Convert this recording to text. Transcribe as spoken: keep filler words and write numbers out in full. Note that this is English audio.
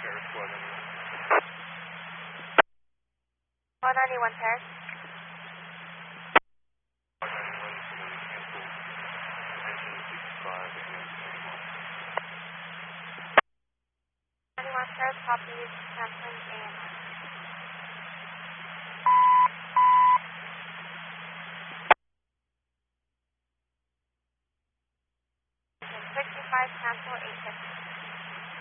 one ninety-one Paris. ninety-one Paris, copy, canceling A M I.